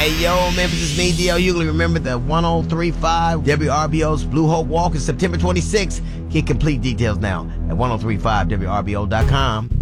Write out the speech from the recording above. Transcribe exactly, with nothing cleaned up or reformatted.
Hey, yo, Memphis, it's me, D L Hughley. Remember the one oh three point five W R B O's Blue Hope Walk is September twenty-sixth. Get complete details now at ten thirty-five W R B O dot com.